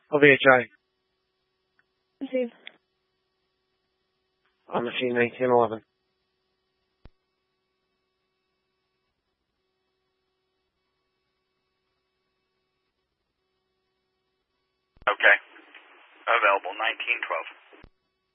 OVHI. Machine. On machine 1911. Okay. Available 1912.